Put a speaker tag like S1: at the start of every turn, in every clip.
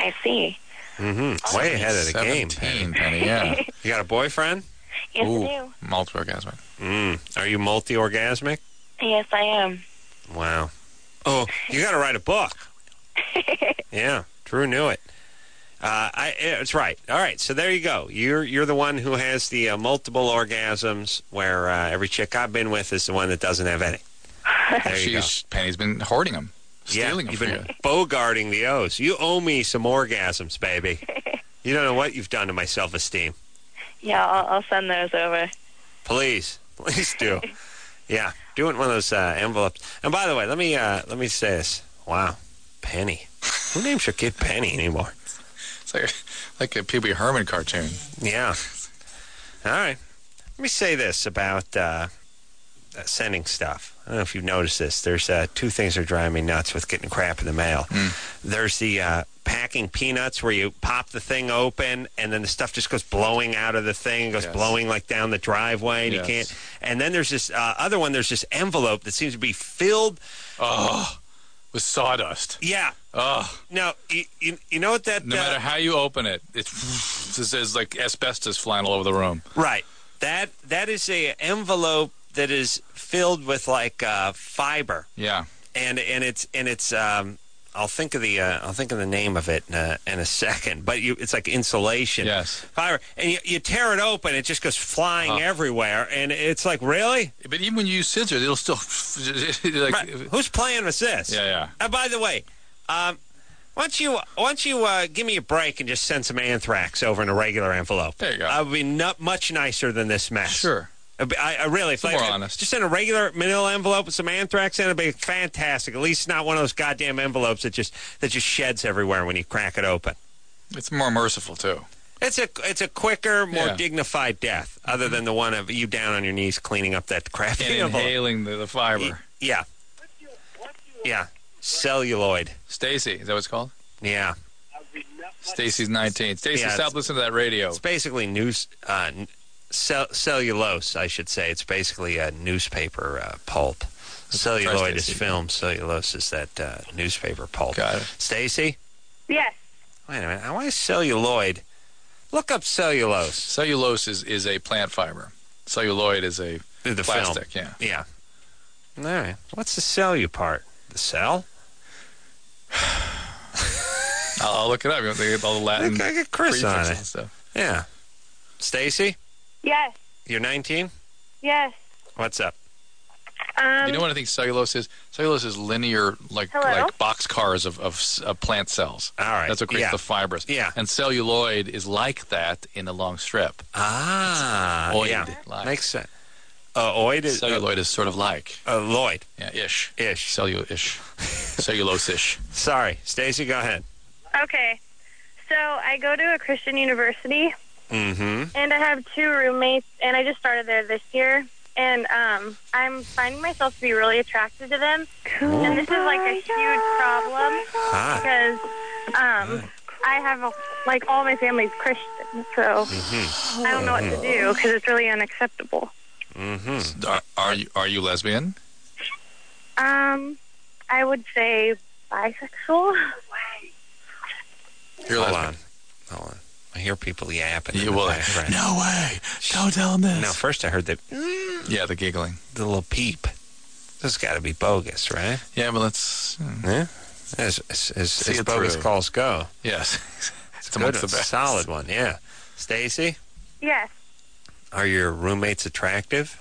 S1: I see.
S2: Mm-hmm. Way ahead of the game,
S3: 17, Penny, yeah.
S2: You got a boyfriend?
S1: Yes,
S3: Ooh,
S1: I do.
S3: multi-orgasmic.
S2: Are you multi-orgasmic?
S1: Yes, I am.
S2: Wow. Oh, you got to write a book. Yeah, Drew knew it. It's right. All right, so there you go. You're the one who has the multiple orgasms, where every chick I've been with is the one that doesn't have any. There you go.
S3: Penny's been hoarding them, stealing them
S2: you've
S3: from
S2: been
S3: you.
S2: bogarting the O's. You owe me some orgasms, baby. You don't know what you've done to my self-esteem.
S1: Yeah, I'll send those over.
S2: Please do. Yeah, do it in one of those envelopes. And by the way, let me say this. Wow, Penny. Who names your kid Penny anymore?
S3: It's like a Pee Wee Herman cartoon.
S2: Yeah. All right. Let me say this about sending stuff. I don't know if you've noticed this. There's two things that are driving me nuts with getting crap in the mail. There's the packing peanuts where you pop the thing open and then the stuff just goes blowing out of the thing, goes blowing like down the driveway, and you can't. And then there's this other one. There's this envelope that seems to be filled.
S3: With sawdust.
S2: Yeah. Now, you know what that...
S3: No matter how you open it, there's like asbestos flying all over the room.
S2: Right. That is a envelope that is filled with like fiber.
S3: Yeah.
S2: And it's I'll think of the name of it in a second. But it's like insulation.
S3: Yes.
S2: Fiber, and you tear it open, it just goes flying everywhere, and it's like, really?
S3: But even when you use scissors, it'll still like.
S2: Right. Whose plan was this?
S3: Yeah.
S2: By the way, why don't you give me a break and just send some anthrax over in a regular envelope?
S3: There you go.
S2: I would be much nicer than this mess.
S3: Sure.
S2: I really, if
S3: more honest.
S2: Just in a regular manila envelope with some anthrax in it, it'd be fantastic. At least not one of those goddamn envelopes that just sheds everywhere when you crack it open.
S3: It's more merciful too.
S2: It's a quicker, more dignified death, other than the one of you down on your knees cleaning up that crappy envelope.
S3: Inhaling the fiber.
S2: Yeah. Celluloid.
S3: Stacy, is that what it's called?
S2: Yeah.
S3: Stacy's 19. Stacy, stop listening to that radio.
S2: It's basically cellulose, I should say. It's basically a newspaper pulp. Celluloid is film. Cellulose is that newspaper pulp.
S3: Got it.
S2: Stacy?
S1: Yes.
S2: Wait a minute. Why is celluloid? Look up cellulose.
S3: Cellulose is a plant fiber. Celluloid is a plastic.
S2: Film. Yeah. All right. What's the cellu part? The cell?
S3: I'll look it up. You want to get all the Latin
S2: I get Chris on it.
S3: and stuff.
S2: Yeah. Stacy?
S1: Yes.
S2: You're 19?
S1: Yes.
S2: What's up?
S3: You know what I think cellulose is? Cellulose is linear, like boxcars of plant cells.
S2: All right.
S3: That's what creates the fibers.
S2: Yeah.
S3: And celluloid is like that in a long strip.
S2: Yeah. Makes sense. Oid is...
S3: Celluloid is sort of like.
S2: Lloyd.
S3: Yeah, ish.
S2: Ish.
S3: Cellulose-ish.
S2: Sorry. Stacy, go ahead.
S1: Okay. So I go to a Christian university.
S2: Mm-hmm.
S1: And I have two roommates, and I just started there this year. And I'm finding myself to be really attracted to them. Cool. And this is like a huge problem because I have all my family's Christian, so I don't know what to do because it's really unacceptable.
S3: Mm-hmm. Are you lesbian?
S1: I would say bisexual.
S3: You're
S2: Hold
S3: lesbian.
S2: on. I hear people yapping.
S3: You will. No way. Don't tell them this.
S2: No, first I heard the
S3: giggling.
S2: The little peep. This has got to be bogus, right?
S3: Yeah, but let's...
S2: Yeah? As bogus calls go.
S3: Yes.
S2: It's a good, the best. Solid one, yeah. Stacy?
S1: Yes.
S2: Are your roommates attractive?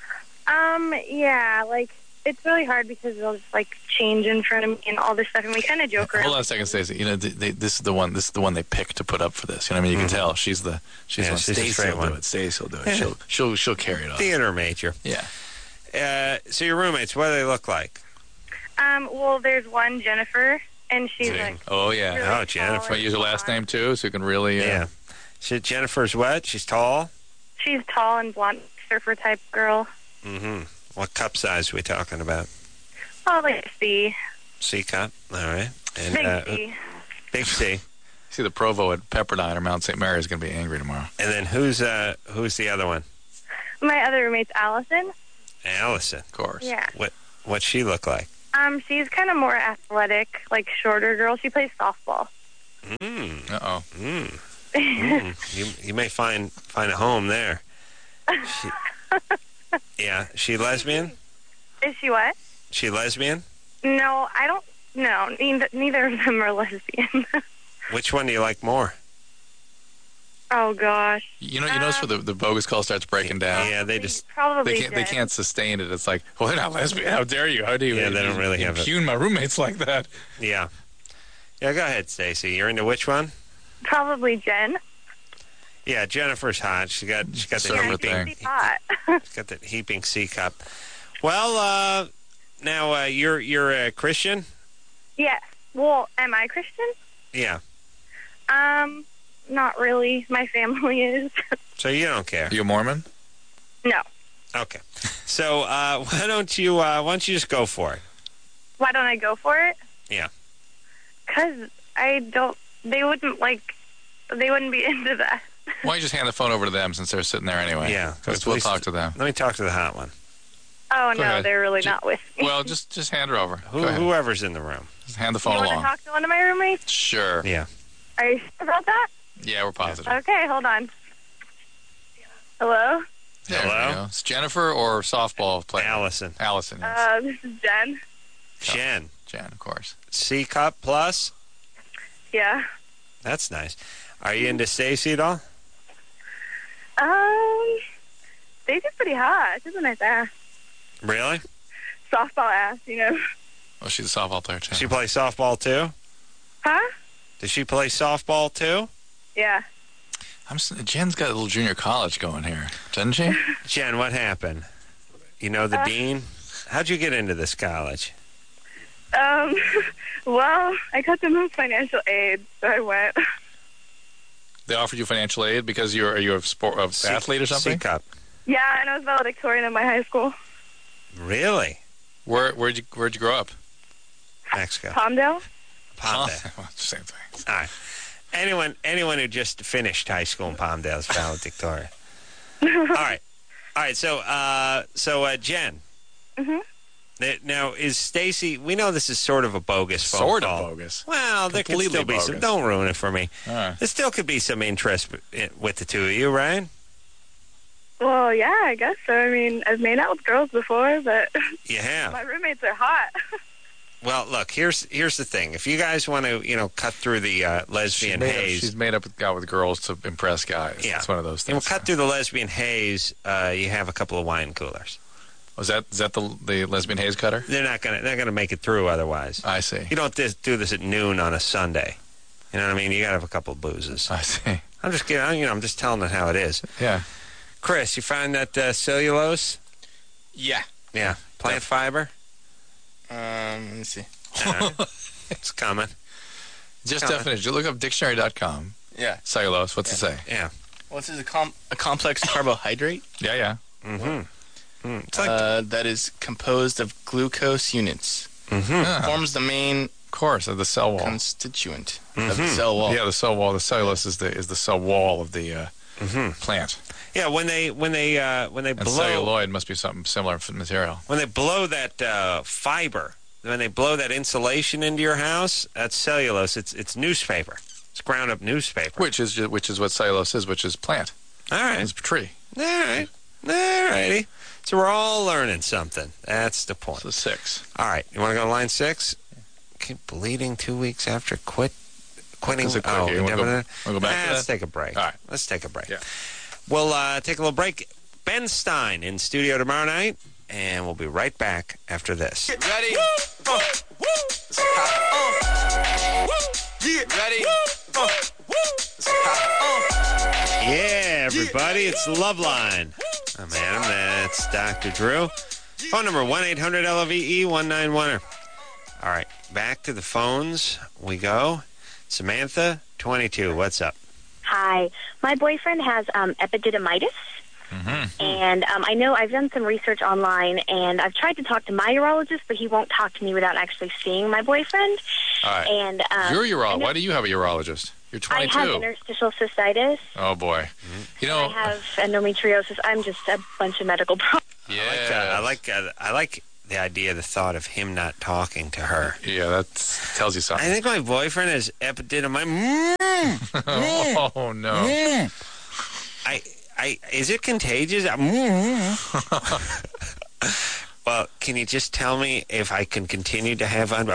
S1: Yeah, it's really hard because they'll just change in front of me and all this stuff, and we kind of joke around.
S3: Hold on a second, Stacey. You know, this is the one they picked to put up for this. You know what I mean? You can tell she's the one. Stacey will do it. Stacey will do it. Yeah. She'll carry it off.
S2: Theater major.
S3: Yeah.
S2: So your roommates, what do they look like?
S1: Well, there's one, Jennifer, and she's
S3: oh yeah,
S1: really
S2: Jennifer.
S3: Use her last name too, so you can really.
S2: Yeah. Jennifer's what? She's tall.
S1: She's tall and blonde, surfer type girl.
S2: Mm-hmm. What cup size are we talking about?
S1: Oh, like a C.
S2: C cup. All right. And,
S1: Big C.
S2: Big C.
S3: See, the Provo at Pepperdine or Mount St. Mary is going to be angry tomorrow.
S2: And then who's the other one?
S1: My other roommate's Allison.
S2: Allison.
S3: Of course.
S1: Yeah.
S2: What's she look like?
S1: She's kind of more athletic, shorter girl. She plays softball.
S3: Uh-oh.
S2: You may find a home there. She lesbian?
S1: Is she what?
S2: She lesbian?
S1: No, I don't. No, neither of them are lesbian.
S2: Which one do you like more?
S1: Oh gosh.
S3: You notice where the bogus call starts breaking down.
S2: Yeah, they just
S1: probably
S3: they can't sustain it. It's like, well, they're not lesbian. How dare you? How do you?
S2: Yeah, they don't really have it.
S3: Impugn my roommates like that.
S2: Yeah. Yeah, go ahead, Stacy. You're into which one?
S1: Probably Jen.
S2: Yeah, Jennifer's hot. She got the heaping.
S1: Hot.
S2: She's got that heaping C cup. Well, now you're a Christian?
S1: Yes. Well, am I Christian?
S2: Yeah.
S1: Not really. My family is.
S2: So you don't care?
S3: Are you a Mormon?
S1: No.
S2: Okay. So why don't you just go for it?
S1: Why don't I go for it?
S2: Yeah.
S1: Because they wouldn't be into that.
S3: Why don't you just hand the phone over to them since they're sitting there anyway?
S2: Yeah.
S3: We'll talk to them.
S2: Let me talk to the hot one.
S1: Oh,
S3: Go
S1: no,
S3: ahead.
S1: they're really not with me.
S3: Well, just hand her over.
S2: Whoever's in the room.
S3: Just hand the phone
S1: you
S3: along.
S1: want to talk to one of my roommates?
S3: Sure.
S2: Yeah.
S1: Are you sure about that?
S3: Yeah, we're positive.
S1: Okay, hold on. Hello?
S3: There
S2: Hello?
S3: we go. It's Jennifer or softball player?
S2: Allison.
S3: Allison, yes.
S1: This is Jen.
S3: Jen, of course.
S2: C cup plus?
S1: Yeah.
S2: That's nice. Are you into Stacy at all?
S1: Stacy's pretty hot. She's a nice ass.
S2: Really?
S1: Softball ass, you know.
S3: Oh, she's a softball player, too.
S2: Does she play softball too?
S1: Huh?
S2: Does she play softball too?
S1: Yeah.
S3: Jen's got a little junior college going here, doesn't she?
S2: Jen, what happened? You know the dean? How'd you get into this college?
S1: Well, I got the most financial aid, so I went.
S3: They offered you financial aid because are you a athlete or something?
S2: C-cup.
S1: Yeah, and I was valedictorian in my high school.
S2: Really?
S3: Where'd you grow up?
S2: Mexico.
S1: Palmdale?
S2: Palmdale.
S3: Well, same thing.
S2: All right. Anyone who just finished high school in Palmdale is valedictorian. All right. So Jen.
S1: Mm-hmm.
S2: Now, is Stacy? We know this is sort of a bogus phone
S3: Sort
S2: call.
S3: of bogus.
S2: Well, there could still be some. Don't ruin it for me.
S3: All right.
S2: There still could be some interest with the two of you, right?
S1: Well, yeah, I guess so. I mean, I've made out with girls before, but
S2: You have.
S1: my roommates are hot.
S2: Well, look, here's the thing. If you guys want to, cut through the lesbian haze.
S3: She's made up with girls to impress guys.
S2: Yeah.
S3: It's one of those things.
S2: Cut through the lesbian haze, you have a couple of wine coolers.
S3: Is that the lesbian haze cutter?
S2: They're not gonna make it through otherwise.
S3: I see.
S2: You don't do this at noon on a Sunday. You know what I mean? You gotta have a couple of boozes.
S3: I see.
S2: I'm just kidding. I'm just telling it how it is.
S3: Yeah.
S2: Chris, you find that cellulose?
S4: Yeah.
S2: Yeah. Plant fiber?
S4: Let me see.
S2: All right. It's coming.
S3: Just definition. You look up dictionary.com.
S4: Yeah.
S3: Cellulose. What's it say?
S2: Yeah.
S4: Well, this is a complex carbohydrate.
S3: Yeah.
S2: Mm-hmm. It's like
S4: that is composed of glucose units.
S2: mm-hmm.
S4: Forms the main
S3: Of course, of the cell wall.
S4: constituent of the cell wall.
S3: Yeah, the cell wall. The cellulose is the cell wall of the plant.
S2: Yeah, when they
S3: And
S2: blow
S3: celluloid must be something similar material.
S2: when they blow that fiber, when they blow that insulation into your house, that's cellulose. It's newspaper. It's ground up newspaper.
S3: Which is what cellulose is, which is plant.
S2: All right.
S3: It's a tree.
S2: All right. All righty. So we're all learning something. That's the point.
S3: So 6.
S2: All right. You want to go to line 6? Keep bleeding 2 weeks after quitting.
S3: Is it quick? You wanna go back to
S2: Let's
S3: that?
S2: take a break.
S3: All right.
S2: Let's take a break.
S3: Yeah.
S2: We'll take a little break. Ben Stein in studio tomorrow night, and we'll be right back after this.
S4: Get ready. Get ready.
S2: Yeah, everybody, it's Loveline. I'm Adam, that's Dr. Drew. Phone number 1-800-LOVE-1910. All right, back to the phones we go. Samantha, 22, what's up?
S5: Hi. My boyfriend has epididymitis.
S3: Mm-hmm.
S5: And I know I've done some research online, and I've tried to talk to my urologist, but he won't talk to me without actually seeing my boyfriend.
S3: All right.
S5: And
S3: You're a urologist. Why do you have a urologist? You're 22.
S5: I have interstitial cystitis.
S3: Oh, boy. You know,
S5: I have endometriosis. I'm just a bunch of medical problems.
S3: yeah.
S2: I like the idea, the thought of him not talking to her.
S3: Yeah, that tells you something.
S2: I think my boyfriend has epididymitis.
S3: Oh, no.
S2: Is it contagious? Well, can you just tell me if I can continue to have I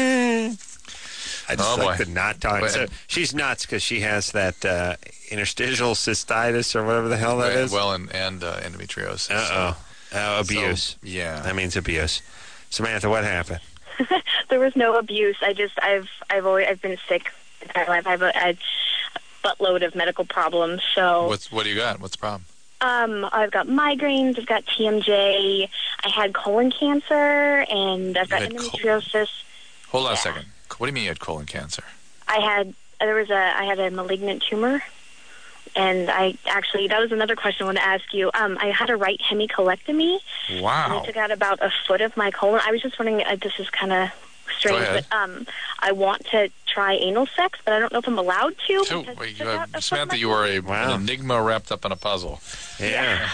S2: just like to not talk. So she's nuts because she has that interstitial cystitis or whatever the hell that is.
S3: Well, and endometriosis.
S2: Abuse.
S3: So, yeah.
S2: That means abuse. Samantha, what happened?
S5: There was no abuse. I've been sick my entire life. I've had a buttload of medical problems. So
S3: what do you got? What's the problem?
S5: I've got migraines. I've got TMJ. I had colon cancer, and I've got endometriosis.
S3: Hold on a second. What do you mean you had colon cancer?
S5: I had a malignant tumor, and that was another question I wanted to ask you. I had a right hemicolectomy.
S3: Wow.
S5: And it took out about a foot of my colon. I was just wondering, this is kind of strange, but I want to try anal sex, but I don't know if I'm allowed to.
S3: Samantha, you are an enigma wrapped up in a puzzle.
S2: Yeah.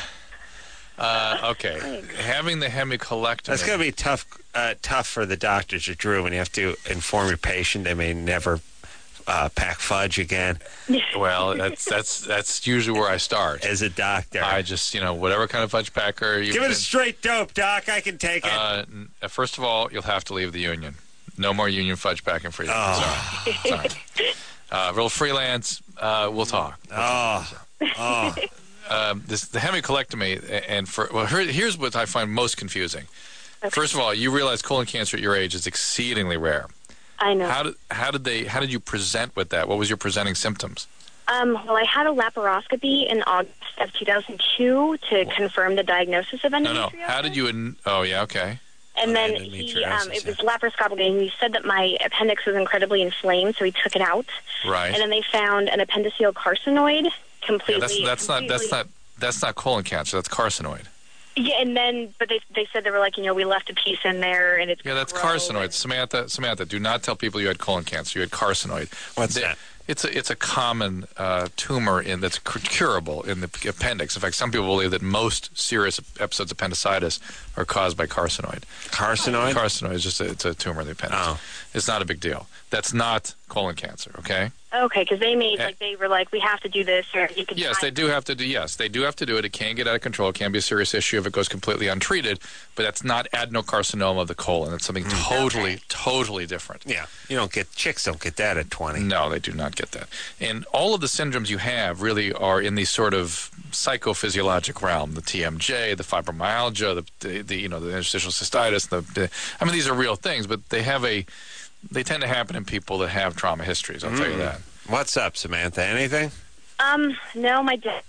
S3: Okay. Having the hemicolectomy.
S2: That's going to be tough for the doctors or Drew when you have to inform your patient they may never pack fudge again.
S3: Well, that's usually where I start.
S2: As a doctor.
S3: I just, whatever kind of fudge packer you
S2: give it a straight dope, Doc. I can take it.
S3: First of all, you'll have to leave the union. No more union fudge packing for you.
S2: Oh.
S3: Sorry. Real freelance, we'll talk.
S2: The
S3: hemicolectomy, and here's what I find most confusing.
S5: Okay.
S3: First of all, you realize colon cancer at your age is exceedingly rare.
S5: I know.
S3: How did you present with that? What was your presenting symptoms?
S5: Well, I had a laparoscopy in August of 2002 to confirm the diagnosis of endometriosis.
S3: No. How did you? Oh, yeah, okay.
S5: And then it was laparoscopic, and he said that my appendix was incredibly inflamed, so he took it out.
S3: Right.
S5: And then they found an appendiceal carcinoid completely.
S3: Yeah, that's not colon cancer. That's carcinoid.
S5: Yeah, and then, but they said they were like, we left a piece in there, and it's
S3: that's carcinoid. Samantha, do not tell people you had colon cancer. You had carcinoid.
S2: What's that?
S3: It's a common tumor that's curable in the appendix. In fact, some people believe that most serious episodes of appendicitis are caused by carcinoid.
S2: Carcinoid?
S3: Carcinoid is just it's a tumor in the appendix.
S2: Oh.
S3: It's not a big deal. That's not colon cancer, okay?
S5: Okay, because they were like, we have to do this, or you could.
S3: Yes, they do have to do. Yes, they do have to do it. It can get out of control. It can be a serious issue if it goes completely untreated. But that's not adenocarcinoma of the colon. It's something totally different.
S2: Yeah, chicks don't get that at 20.
S3: No, they do not get that. And all of the syndromes you have really are in the sort of psychophysiologic realm: the TMJ, the fibromyalgia, the interstitial cystitis. These are real things, but they tend to happen in people that have trauma histories. I'll tell you that.
S2: What's up, Samantha? Anything?
S5: No, my dad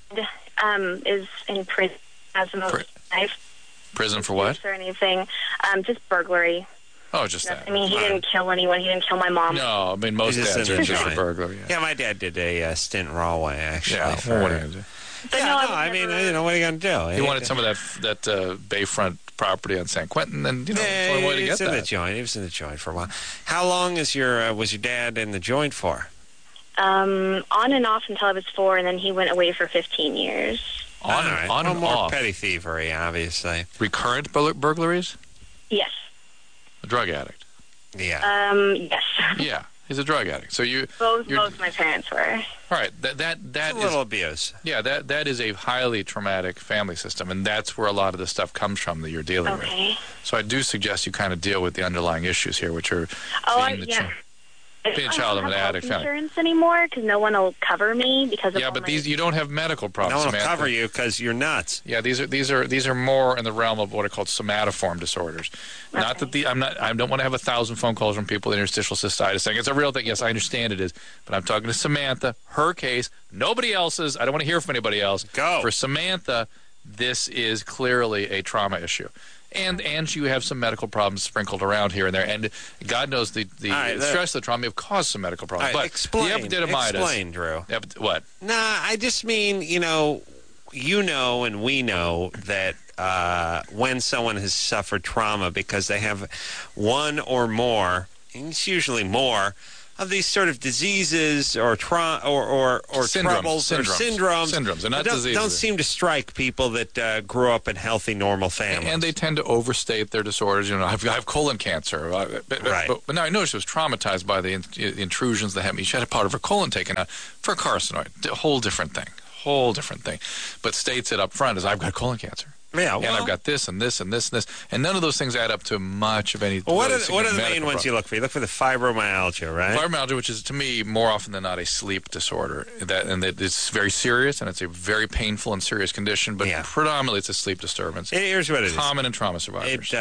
S5: is in prison as a knife.
S3: Prison for what?
S5: Or anything. Just burglary.
S3: Oh, just that.
S5: I mean, he didn't kill anyone. He didn't kill my mom.
S3: No, I mean, most dads are just a burglar.
S2: Yeah, my dad did a stint in Rahway, actually.
S3: Yeah, what are you going to do?
S5: But
S2: what are you going to do?
S3: He wanted some of that Bayfront property on San Quentin, and it's the only way to get that.
S2: He was in the joint for a while. How long was your dad in the joint for?
S5: On and off until I was 4, and then he went away for 15 years.
S3: On and
S2: more
S3: off.
S2: Petty thievery, obviously.
S3: Recurrent burglaries?
S5: Yes.
S3: A drug addict?
S2: Yeah.
S5: Yes.
S3: Yeah, he's a drug addict. So
S5: both my parents were.
S3: All right, that
S2: is a little abuse.
S3: Yeah, that is a highly traumatic family system, and that's where a lot of the stuff comes from that you're dealing with. So I do suggest you kind of deal with the underlying issues here, which are being a child of an addict.
S5: I don't have health insurance anymore because no one will cover me because of
S3: you don't have medical problems.
S2: No one will cover you because you're nuts.
S3: Yeah, these are more in the realm of what are called somatoform disorders. Okay. Not that I don't want to have 1,000 phone calls from people with interstitial cystitis saying it's a real thing. Yes, I understand it is, but I'm talking to Samantha. Her case, nobody else's. I don't want to hear from anybody else.
S2: Go.
S3: For Samantha, this is clearly a trauma issue. And you have some medical problems sprinkled around here and there. And God knows the stress of the trauma may have caused some medical problems. But
S2: explain,
S3: the epididymitis.
S2: Explain, Drew.
S3: What?
S2: Nah, I just mean, and we know that when someone has suffered trauma because they have one or more, and it's usually more, of these sort of diseases or troubles or syndromes.
S3: They're not diseases.
S2: Don't seem to strike people that grew up in healthy, normal families.
S3: And they tend to overstate their disorders. I have colon cancer.
S2: Right.
S3: But now I know she was traumatized by the intrusions that happened. She had a part of her colon taken out for a carcinoid. A whole different thing. But states it up front as I've got colon cancer.
S2: Yeah,
S3: and I've got this and this and this and this. And none of those things add up to much of any.
S2: Well, what are the main ones you look for? You look for the fibromyalgia, right?
S3: Fibromyalgia, which is, to me, more often than not a sleep disorder. And it's very serious, and it's a very painful and serious condition, but predominantly it's a sleep disturbance.
S2: Here's what it is.
S3: Common in trauma survivors.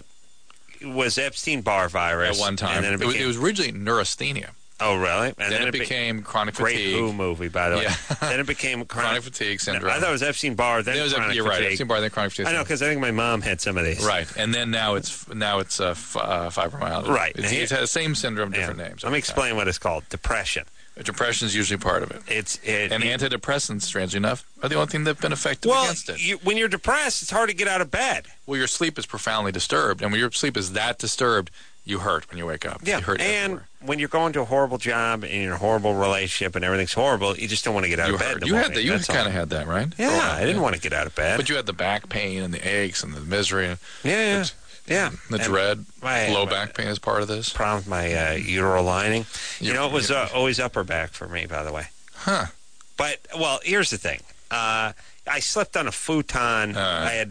S2: It was Epstein-Barr virus.
S3: At one time.
S2: And then
S3: it was originally neurasthenia.
S2: Oh, really?
S3: And then it became chronic fatigue.
S2: Great Who movie, by the way. Then it became
S3: chronic fatigue syndrome.
S2: No, I thought it was Epstein-Barr, then chronic fatigue.
S3: You're right, Epstein-Barr, then chronic fatigue.
S2: I know, because I think my mom had some of these.
S3: Right, and then now it's fibromyalgia.
S2: Right.
S3: It's had the same syndrome, different names.
S2: Let me explain what it's called. Depression.
S3: Depression is usually part of it. And antidepressants, strangely enough, are the only thing that have been effective against it.
S2: When you're depressed, it's hard to get out of bed.
S3: Well, your sleep is profoundly disturbed, and when your sleep is that disturbed, you hurt when you wake up.
S2: Yeah,
S3: you hurt
S2: and
S3: everywhere.
S2: When you're going to a horrible job and you're in a horrible relationship and everything's horrible, you just don't want to get out of bed in the morning.
S3: You kind of had that, right?
S2: Yeah, I didn't want to get out of bed.
S3: But you had the back pain and the aches and the misery.
S2: Yeah.
S3: The dread, low back pain is part of this.
S2: Problem with my uteral lining. It was always upper back for me, by the way.
S3: Huh.
S2: But, here's the thing. I slept on a futon. I had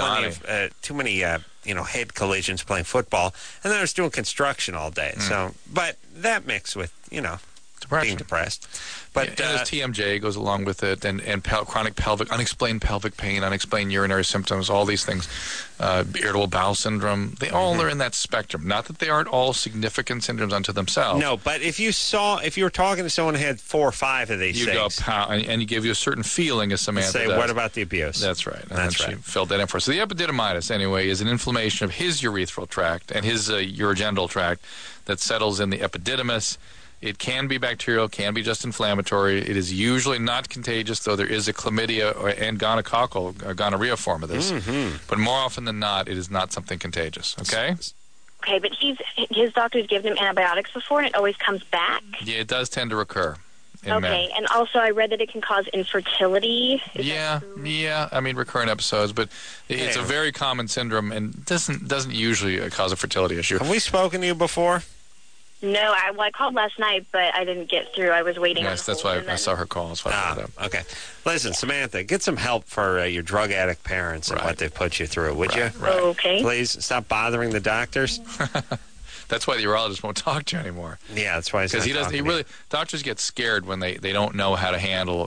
S2: too many head collisions playing football, and then I was doing construction all day. So, but that mixed with
S3: depression.
S2: Being depressed. But
S3: and his TMJ goes along with it, and chronic unexplained pelvic pain, unexplained urinary symptoms, all these things, irritable bowel syndrome. They all are in that spectrum. Not that they aren't all significant syndromes unto themselves.
S2: No, but if you were talking to someone who had 4 or 5 of these things,
S3: and you give you a certain feeling, as Samantha
S2: say,
S3: does.
S2: What about the abuse?
S3: That's right. And
S2: That's right.
S3: She filled that in for us. So the epididymitis, anyway, is an inflammation of his urethral tract and his urogenital tract that settles in the epididymis. It can be bacterial, can be just inflammatory. It is usually not contagious, though there is a chlamydia and gonococcal, gonorrhea form of this. But more often than not, it is not something contagious, okay?
S5: Okay, but his doctor's given him antibiotics before, and it always comes back?
S3: Yeah, it does tend to recur in men.
S5: Okay, and also I read that it can cause infertility.
S3: Yeah. I mean, recurrent episodes, but it's a very common syndrome and doesn't usually cause a fertility issue.
S2: Have we spoken to you before?
S5: No, I called last night, but I didn't get through. I was waiting.
S3: Yes, that's why I saw her call. That's why I brought it up.
S2: Okay. Listen, Samantha, get some help for your drug addict parents and what they've put you through, would you?
S3: Right.
S5: Okay.
S2: Please stop bothering the doctors.
S3: That's why the urologist won't talk to you anymore.
S2: Yeah, that's why
S3: because he doesn't. Doctors get scared when they don't know how to handle.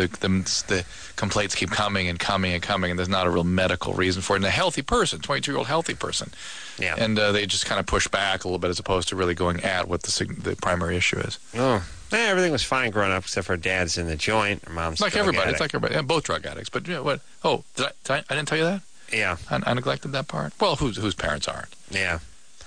S3: The complaints keep coming and coming and coming, and there's not a real medical reason for it. And a healthy person, 22-year-old healthy person, and they just kind of push back a little bit as opposed to really going at what the primary issue is.
S2: Oh, everything was fine growing up except for dad's in the joint, or mom's
S3: like everybody. It's like everybody. Yeah, both drug addicts. But what? Oh, I didn't tell you that.
S2: Yeah,
S3: I neglected that part. Well, whose parents aren't?
S2: Yeah.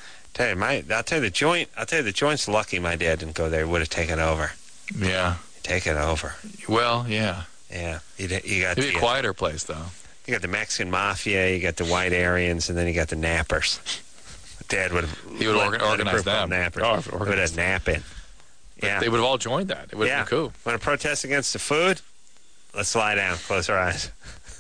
S2: I'll tell you the joint's lucky my dad didn't go there. Would have taken over.
S3: Yeah.
S2: Taken over.
S3: Well, yeah.
S2: Yeah. You got
S3: a quieter place, though.
S2: You got the Mexican mafia, you got the white Aryans, and then you got the nappers. Dad would have...
S3: He would organize them.
S2: Nappers. Would have nap in.
S3: Yeah. They would have all joined that. It would have been cool.
S2: Want to protest against the food? Let's lie down. Close our eyes.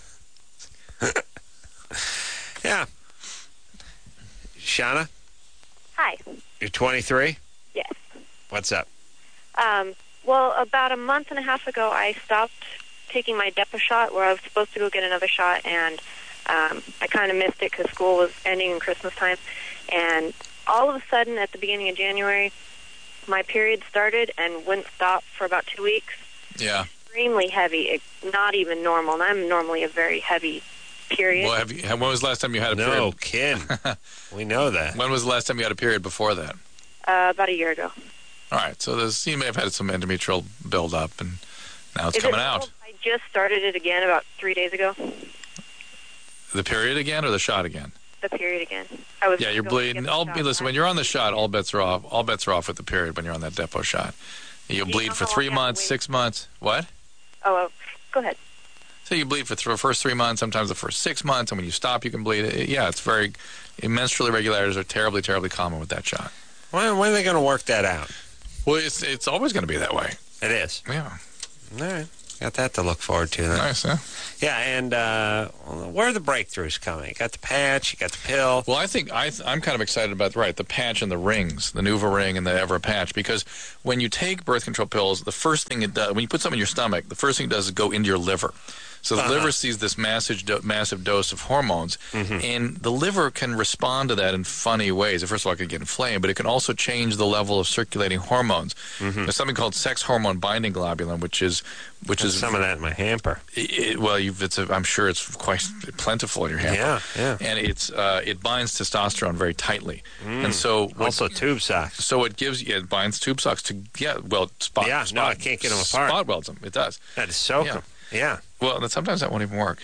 S2: Yeah. Shauna?
S1: Hi.
S2: You're 23?
S1: Yes.
S2: What's up?
S1: Well, about a month and a half ago, I stopped taking my Depo shot where I was supposed to go get another shot, and I kind of missed it because school was ending in Christmas time. And all of a sudden, at the beginning of January, my period started and wouldn't stop for about 2 weeks.
S3: Yeah.
S1: Extremely heavy, not even normal, and I'm normally a very heavy period.
S3: Well, when was the last time you had a period?
S2: No kidding. We know that.
S3: When was the last time you had a period before that?
S1: About a year ago.
S3: All right, so you may have had some endometrial buildup, and now it's coming out.
S1: I just started it again about 3 days ago.
S3: The period again or the shot again?
S1: The period again.
S3: You're bleeding. Listen, when you're on the shot, all bets are off. All bets are off with the period when you're on that Depo shot. You'll bleed for 3 months, 6 months. What?
S1: Oh, go ahead.
S3: So you bleed for the first 3 months, sometimes the first 6 months, and when you stop, you can bleed. It's menstrual irregularities are terribly, terribly common with that shot.
S2: When are they going to work that out?
S3: Well, it's always going to be that way.
S2: It is.
S3: Yeah.
S2: All right. Got that to look forward to then.
S3: Nice, huh?
S2: Yeah, and where are the breakthroughs coming? You got the patch, you got the pill.
S3: Well, I think I'm kind of excited about, the patch and the rings, the Nuva ring and the Evra patch, because when you take birth control pills, the first thing it does, when you put something in your stomach, the first thing it does is go into your liver. So the liver sees this massive dose of hormones, and the liver can respond to that in funny ways. First of all, it can get inflamed, but it can also change the level of circulating hormones. There's something called sex hormone binding globulin, which is
S2: some of that in my hamper.
S3: I'm sure it's quite plentiful in your hamper.
S2: Yeah.
S3: And it binds testosterone very tightly, and so
S2: also tube socks.
S3: So it binds tube socks to spot.
S2: Yeah, no, I can't get them apart.
S3: Spot welds them. It does.
S2: That is soak them. Yeah.
S3: Well, sometimes that won't even work.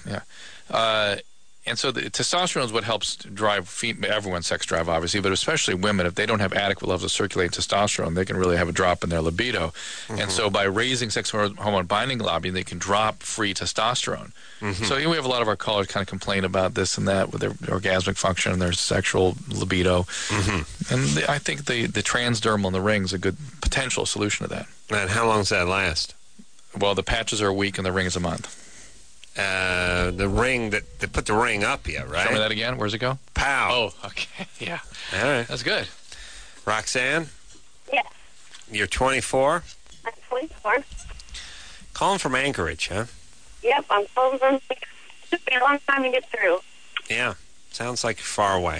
S3: And so the testosterone is what helps drive everyone's sex drive, obviously, but especially women. If they don't have adequate levels of circulating testosterone, they can really have a drop in their libido. And so by raising sex hormone binding globulin, they can drop free testosterone. So we have a lot of our callers kind of complain about this and that with their orgasmic function and their sexual libido. And I think the transdermal and the ring is a good potential solution to that.
S2: And how long does that last?
S3: Well, the patches are a week and the ring is a month.
S2: The ring they put the ring up you, right?
S3: Show me that again. Where's it go?
S2: Pow.
S3: Oh, okay. Yeah.
S2: All right.
S3: That's good.
S2: Roxanne?
S5: Yes.
S2: You're 24?
S5: I'm 24.
S2: Calling from Anchorage, huh?
S5: Yep, I'm calling from... It took me a long time to get through.
S2: Yeah. Sounds like you're far away.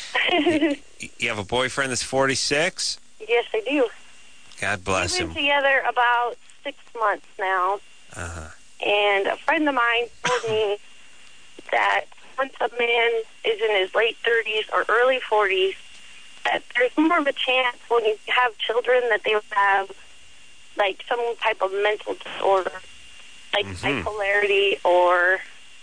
S2: You have a boyfriend that's 46?
S5: Yes, I do.
S2: God bless him.
S5: We've been together about 6 months now. And a friend of mine told me that once a man is in his late 30s or early 40s, that there's more of a chance when you have children that they will have, like, some type of mental disorder, like bipolarity or...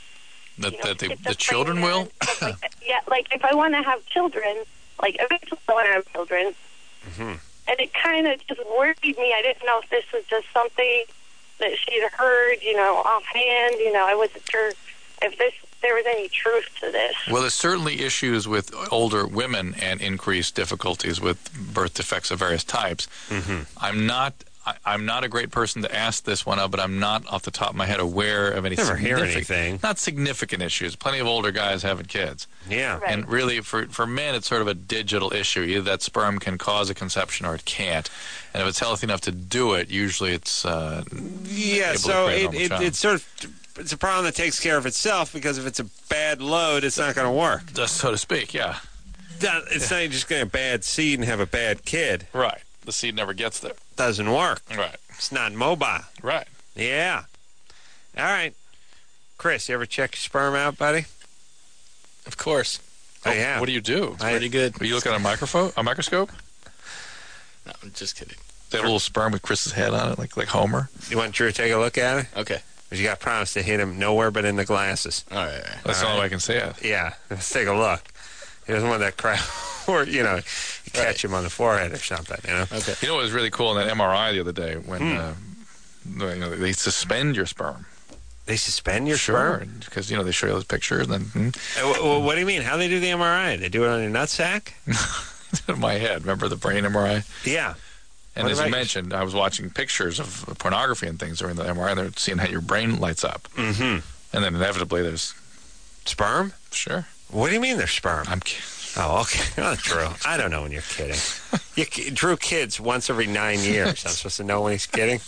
S3: The children will?
S5: Like yeah, like if I want to have children, like eventually I want to have children. And it kind of just worried me. I didn't know if this was just something that she'd heard, offhand. I wasn't sure if there was any truth to this.
S3: Well, there's certainly issues with older women and increased difficulties with birth defects of various types. I'm not a great person to ask this one up, but I'm not off the top of my head aware of any not significant issues. Plenty of older guys having kids.
S2: Yeah.
S5: Right.
S3: And really, for men, it's sort of a digital issue. Either that sperm can cause a conception or it can't. And if it's healthy enough to do it, usually it's so
S2: it's sort of... It's a problem that takes care of itself, because if it's a bad load, it's not going to work.
S3: So to speak, yeah.
S2: It's not just going to bad seed and have a bad kid.
S3: Right. The seed never gets there.
S2: Doesn't work.
S3: Right.
S2: It's not mobile.
S3: Right.
S2: Yeah. All right. Chris, you ever check your sperm out, buddy?
S4: Of course.
S3: What do you do?
S4: It's pretty good.
S3: Are you looking at a microscope?
S4: No, I'm just kidding.
S3: They have a little sperm with Chris's head on it, like Homer.
S2: You want Drew to take a look at it?
S4: Okay.
S2: But you got promised to hit him nowhere but in the glasses.
S4: All right.
S3: That's the only way I can say it.
S2: Yeah. Let's take a look. He doesn't want that crap where, you catch him on the forehead or something,
S4: Okay.
S3: You know what was really cool in that MRI the other day when they suspend your sperm.
S2: They suspend your sperm?
S3: Because, they show you those pictures. And
S2: what do you mean? How do they do the MRI? They do it on your nutsack?
S3: in my head. Remember the brain MRI?
S2: Yeah.
S3: And as you mentioned, I was watching pictures of pornography and things during the MRI, and they're seeing how your brain lights up.
S2: Mm-hmm.
S3: And then inevitably there's...
S2: Sperm?
S3: Sure.
S2: What do you mean there's sperm?
S3: I'm kidding.
S2: Oh, okay. Oh, Drew. I don't know when you're kidding. Drew kids once every 9 years. I'm supposed to know when he's kidding?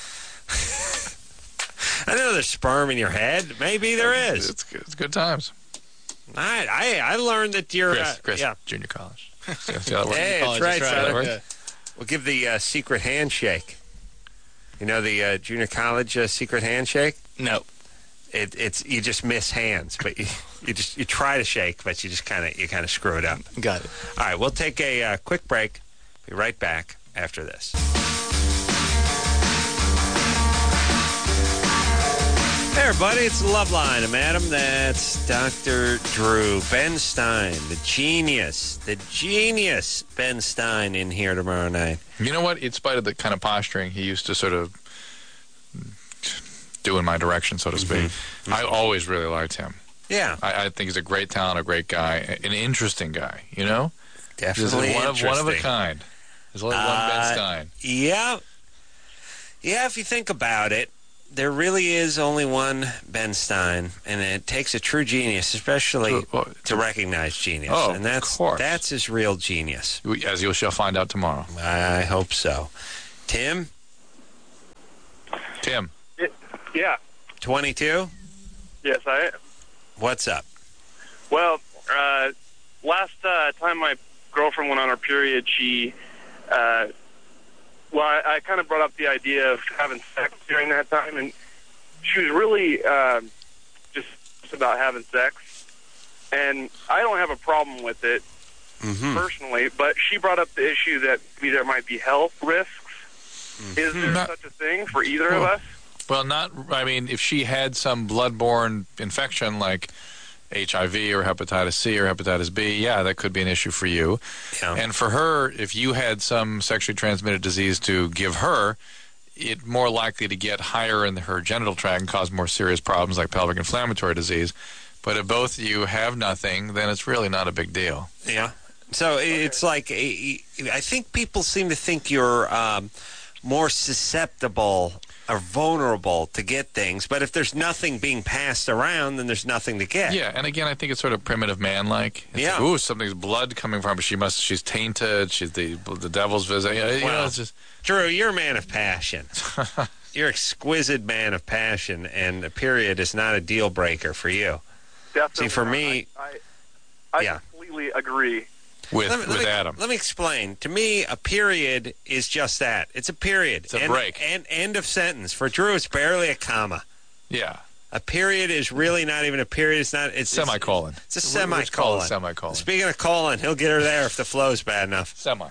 S2: I know there's sperm in your head. Maybe there is.
S3: It's good times.
S2: I learned that you're...
S3: Chris, junior college.
S2: Hey, that's right, son.
S4: Yeah.
S2: We'll give the secret handshake. You know the junior college secret handshake?
S4: No.
S2: It's you just miss hands, but you try to shake, but you just kind of screw it up.
S4: Got it.
S2: All right, we'll take a quick break. Be right back after this. Hey everybody, it's Loveline. I'm Adam. That's Dr. Drew. Ben Stein, the genius Ben Stein in here tomorrow night.
S3: You know what? In spite of the kind of posturing he used to sort of do in my direction, so to speak, mm-hmm. I always really liked him.
S2: Yeah.
S3: I think he's a great talent, a great guy, an interesting guy,
S2: Definitely
S3: one of a kind. There's only one Ben Stein.
S2: Yeah. Yeah, if you think about it, there really is only one Ben Stein, and it takes a true genius, especially to recognize genius.
S3: Oh,
S2: and that's,
S3: of course.
S2: That's his real genius.
S3: As you shall find out tomorrow.
S2: I hope so. Tim?
S3: Tim.
S6: Yeah.
S2: 22?
S6: Yes, I am.
S2: What's up?
S6: Well, last time my girlfriend went on her period, she, I kind of brought up the idea of having sex during that time, and she was really just about having sex. And I don't have a problem with it personally, but she brought up the issue that maybe there might be health risks. Is there such a thing for either of us?
S3: Well, if she had some bloodborne infection like HIV or hepatitis C or hepatitis B, yeah, that could be an issue for you. Yeah. And for her, if you had some sexually transmitted disease to give her, it's more likely to get higher in her genital tract and cause more serious problems like pelvic inflammatory disease. But if both of you have nothing, then it's really not a big deal.
S2: Yeah. So it's like, I think people seem to think you're more susceptible or vulnerable to get things, but if there's nothing being passed around, then there's nothing to get.
S3: Yeah, and again, I think it's sort of primitive man-like. It's like, ooh, something's blood coming from her. She's tainted. She's the devil's visit. It's just...
S2: Drew, you're a man of passion. You're an exquisite man of passion, and a period is not a deal breaker for you.
S6: Definitely.
S2: See, for me,
S6: I completely agree.
S3: With Adam.
S2: Let me explain. To me, a period is just that. It's a period.
S3: It's a break.
S2: End of sentence. For Drew, it's barely a comma.
S3: Yeah.
S2: A period is really not even a period. It's
S3: semicolon.
S2: It's a semicolon.
S3: Let's call it a semicolon.
S2: Speaking of colon, he'll get her there if the flow's bad enough.
S3: Semicolon.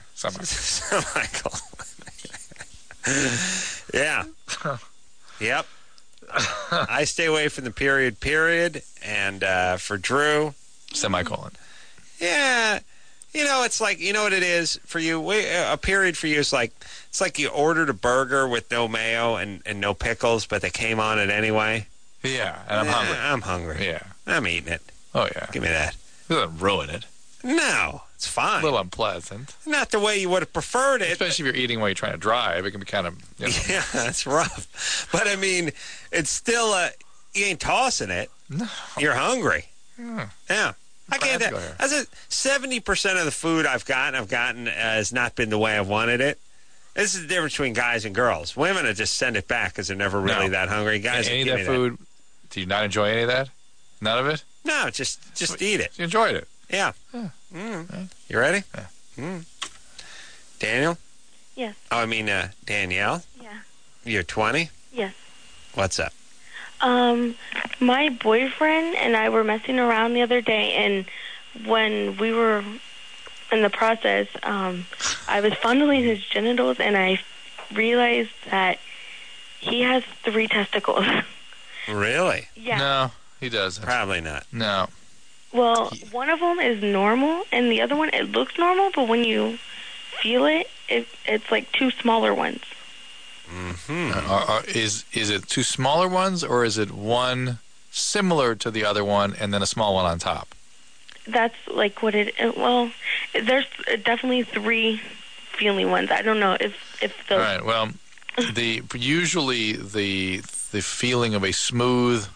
S2: Yeah. Yep. I stay away from the period, and for Drew...
S3: Semicolon.
S2: Yeah. It's like, you know what it is for you? A period for you is like, it's like you ordered a burger with no mayo and no pickles, but they came on it anyway.
S3: Yeah, and I'm hungry.
S2: I'm hungry.
S3: Yeah.
S2: I'm eating it.
S3: Oh, yeah.
S2: Give me that.
S3: It doesn't ruin it.
S2: No, it's fine.
S3: A little unpleasant.
S2: Not the way you would have preferred it.
S3: Especially if you're eating while you're trying to drive. It can be kind of,
S2: Yeah, that's rough. But, I mean, it's still, you ain't tossing it.
S3: No.
S2: You're hungry. Yeah. I can't. 70% of the food I've gotten has not been the way I've wanted it. This is the difference between guys and girls. Women just send it back because they're never really that hungry. Guys,
S3: any of that food? Do you not enjoy any of that? None of it?
S2: No, just eat it.
S3: You enjoyed it.
S2: Yeah. You ready?
S3: Yeah.
S2: Daniel?
S1: Yes.
S2: Oh, I mean Danielle.
S1: Yeah.
S2: You're 20.
S1: Yes.
S2: What's up?
S1: My boyfriend and I were messing around the other day, and when we were in the process, I was fondling his genitals, and I realized that he has 3 testicles.
S2: Really?
S1: Yeah.
S3: No, he doesn't.
S2: Probably not.
S3: No.
S1: Well, one of them is normal, and the other one, it looks normal, but when you feel it, it's like 2 smaller ones.
S2: Mm-hmm.
S3: Is it 2 smaller ones, or is it one similar to the other one and then a small one on top?
S1: That's like what it. Well, there's definitely 3 feeling ones. I don't know if those.
S3: All right. Well, usually the feeling of a smooth.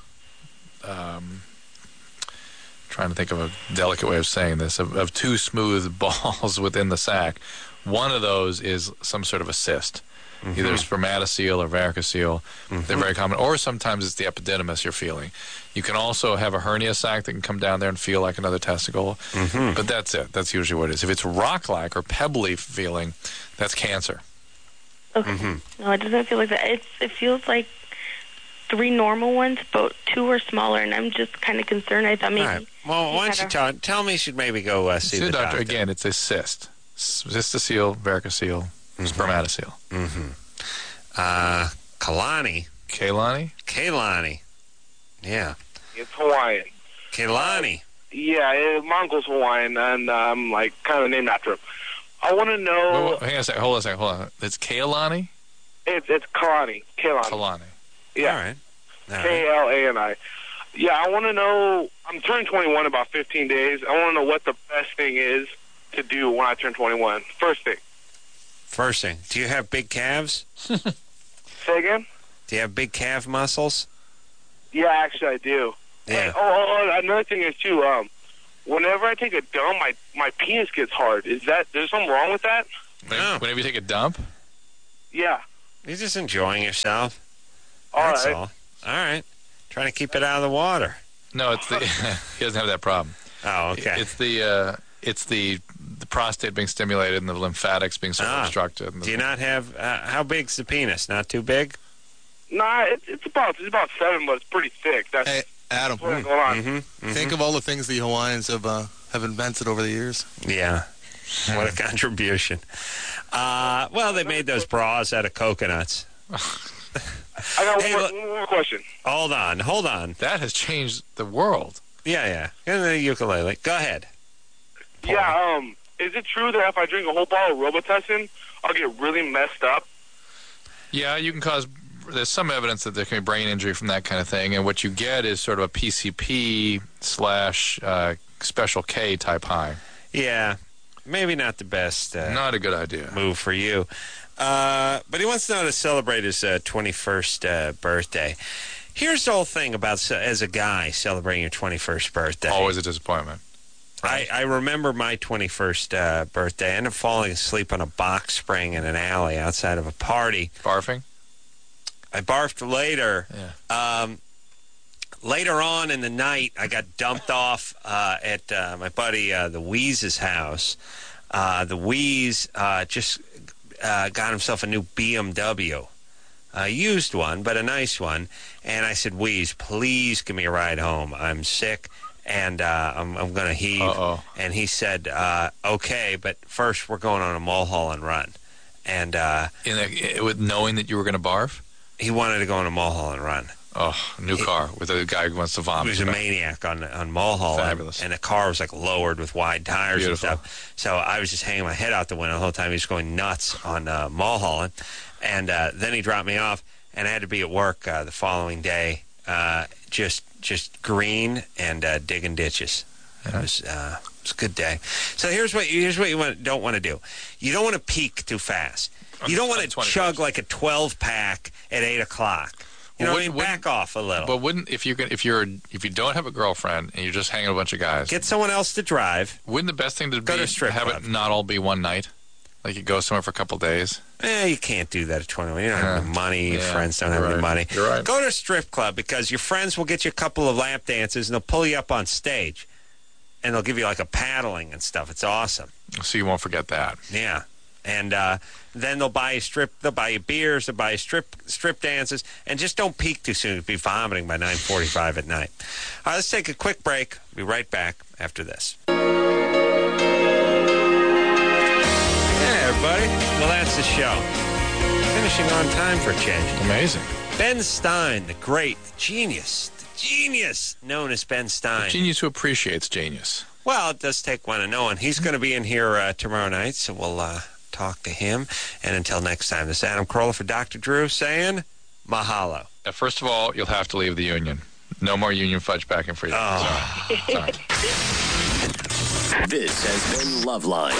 S3: Trying to think of a delicate way of saying this, of 2 smooth balls within the sac. One of those is some sort of a cyst. Either spermatocele or varicocele. They're very common. Or sometimes it's the epididymis you're feeling. You can also have a hernia sac that can come down there and feel like another testicle. But that's it. That's usually what it is. If it's rock-like or pebbly feeling, that's cancer.
S1: Okay. No, it doesn't feel like that. It feels like 3 normal ones, but 2 are smaller, and I'm just kind of concerned. I thought maybe...
S2: All right. Well, why don't you tell me you should maybe go see the doctor.
S3: Again, it's a cyst. Cystocele, varicocele, spermatocele.
S2: Kalani. Kaylani. Yeah.
S6: It's Hawaiian.
S2: Kaylani.
S6: Yeah, my uncle's Hawaiian, and I'm like kind of named after him. I want to know...
S3: Hang on a second. Hold on. It's Kaylani?
S6: It's Kalani.
S3: Kalani.
S6: Yeah.
S2: All right.
S6: Kalani. Yeah, I want to know... I'm turning 21 in about 15 days. I want to know what the best thing is to do when I turn 21. First thing.
S2: First thing, do you have big calves?
S6: Say again?
S2: Do you have big calf muscles?
S6: Yeah, actually I do.
S2: Yeah.
S6: And, another thing is too, whenever I take a dump, my penis gets hard. There's something wrong with that?
S2: No.
S3: Whenever you take a dump?
S6: Yeah.
S2: You're just enjoying yourself.
S6: All
S2: That's
S6: right.
S2: all. All right. Trying to keep it out of the water.
S3: No, it's the he doesn't have that problem.
S2: Oh, okay.
S3: It's the prostate being stimulated and the lymphatics being sort of obstructed.
S2: Do you not have? How big's the penis? Not too big.
S6: Nah, it's about 7, but it's pretty thick. That's
S7: Hey, Adam,
S6: what's going on.
S2: Mm-hmm.
S7: think of all the things the Hawaiians have invented over the years.
S2: Yeah. What a contribution. Well, they made those bras out of coconuts.
S6: I got one more question.
S2: Hold on.
S3: That has changed the world.
S2: Yeah. And the ukulele. Go ahead.
S6: Yeah, is it true that if I drink a whole bottle of Robitussin, I'll get really messed up?
S3: Yeah, you can cause. There's some evidence that there can be brain injury from that kind of thing, and what you get is sort of a PCP / Special K type high.
S2: Yeah. Maybe not the best.
S3: Not a good idea.
S2: Move for you. But he wants to know how to celebrate his 21st birthday. Here's the whole thing about, as a guy, celebrating your 21st birthday.
S3: Always a disappointment.
S2: I remember my 21st birthday. I ended up falling asleep on a box spring in an alley outside of a party.
S3: Barfing?
S2: I barfed later.
S3: Yeah.
S2: Later on in the night, I got dumped off at my buddy the Weeze's house. The Weeze just got himself a new BMW. A used one, but a nice one. And I said, Weeze, please give me a ride home. I'm sick, and I'm going to heave.
S3: Uh-oh.
S2: And he said, okay, but first we're going on a Mulholland Run. And
S3: with knowing that you were going to barf?
S2: he wanted to go on a Mulholland Run.
S3: Oh, new car with a guy who wants to vomit.
S2: He was a maniac on Mulholland.
S3: Fabulous.
S2: And the car was like lowered with wide tires
S3: Beautiful.
S2: and stuff. So I was just hanging my head out the window the whole time. He was going nuts on Mulholland. And then he dropped me off, and I had to be at work the following day, just green and digging ditches. It was a good day. So here's what you don't want to do. You don't want to peak too fast. You don't want to chug like a 12-pack at 8 o'clock. You know, back off a little.
S3: But wouldn't if you don't have a girlfriend and you're just hanging with a bunch of guys,
S2: get someone else to drive.
S3: Wouldn't the best thing to
S2: go
S3: be
S2: to strip
S3: have
S2: club.
S3: it not all be one night? Like you go somewhere for a couple days.
S2: You can't do that at 21. You don't have any money. Your friends don't have
S3: right.
S2: any money.
S3: You're right.
S2: Go to a strip club because your friends will get you a couple of lap dances and they'll pull you up on stage, and they'll give you like a paddling and stuff. It's awesome.
S3: So you won't forget that.
S2: Yeah. And then they'll buy you beers, they'll buy you strip dances, and just don't peak too soon. You'll be vomiting by 9:45 at night. All right, let's take a quick break. Be right back after this. Hey, everybody. Well, that's the show. Finishing on time for a change.
S3: Amazing.
S2: Ben Stein, the great, the genius known as Ben Stein.
S3: The genius who appreciates genius.
S2: Well, it does take one to know one. He's going to be in here tomorrow night, so we'll talk to him. And until next time, this is Adam Carolla for Dr. Drew saying mahalo.
S3: First of all, you'll have to leave the union. No more union fudge packing for you.
S2: Oh.
S3: Sorry.
S8: This has been Loveline.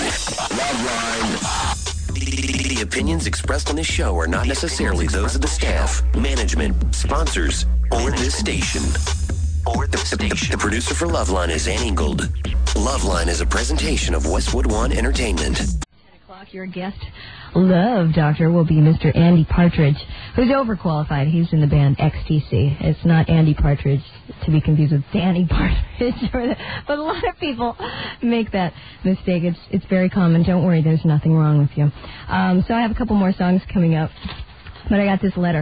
S8: The opinions expressed on this show are not necessarily those of the staff, management, sponsors, or this station. The producer for Loveline is Ann Ingold. Loveline is a presentation of Westwood One Entertainment.
S9: 10 o'clock, your guest love doctor will be Mr. Andy Partridge, who's overqualified. He's in the band XTC. It's not Andy Partridge to be confused with Danny Partridge. But a lot of people make that mistake. It's very common. Don't worry, there's nothing wrong with you. So I have a couple more songs coming up, but I got this letter.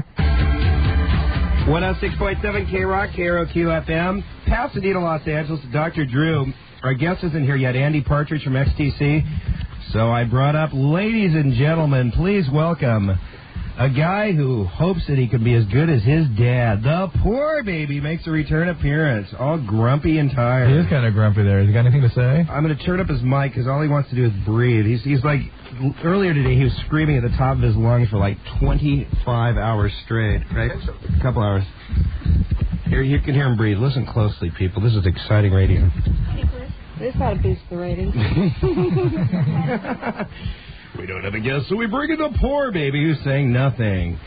S10: 106.7 K-Rock, KROQ-FM, Pasadena, Los Angeles, Dr. Drew. Our guest isn't here yet, Andy Partridge from XTC. So I brought up, ladies and gentlemen, please welcome a guy who hopes that he can be as good as his dad. The poor baby makes a return appearance, all grumpy and tired.
S11: He is kind of grumpy there. Has he got anything to say?
S10: I'm going to turn up his mic because all he wants to do is breathe. He's like, earlier today he was screaming at the top of his lungs for like 25 hours straight, right? A couple hours. Here, you can hear him breathe. Listen closely, people. This is exciting radio.
S9: This ought to boost the ratings.
S10: We don't have a guest, so we bring in the poor baby who's saying nothing.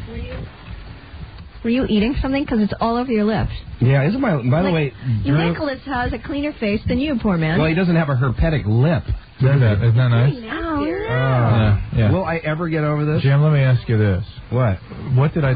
S9: Were you eating something? Because it's all over your lips.
S10: Yeah, isn't my... By the way, Drew...
S9: Nicholas has a cleaner face than you, poor man.
S10: Well, he doesn't have a herpetic lip.
S11: Isn't that nice?
S9: Oh, no.
S11: Yeah.
S10: Will I ever get over this?
S11: Jim, let me ask you this.
S10: What?
S11: What did I